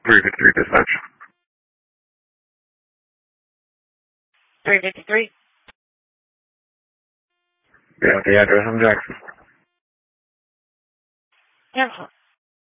353 dispatch. 353. Yeah, the address on Jackson. Yeah.